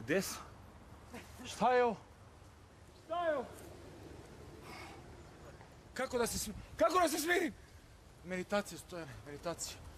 Gde sam? Šta je ovo? Šta je ovo? Kako da se smirim? Meditacija, Stojane, meditacija.